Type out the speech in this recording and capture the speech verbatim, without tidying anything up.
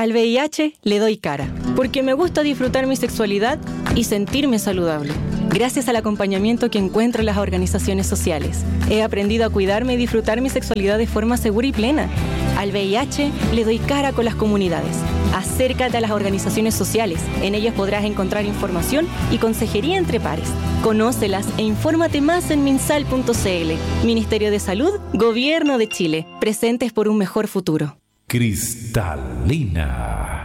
Al V I H le doy cara, porque me gusta disfrutar mi sexualidad y sentirme saludable. Gracias al acompañamiento que encuentro en las organizaciones sociales, he aprendido a cuidarme y disfrutar mi sexualidad de forma segura y plena. Al V I H le doy cara con las comunidades. Acércate a las organizaciones sociales. En ellas podrás encontrar información y consejería entre pares. Conócelas e infórmate más en minsal punto c l. Ministerio de Salud, Gobierno de Chile. Presentes por un mejor futuro. Cristalina.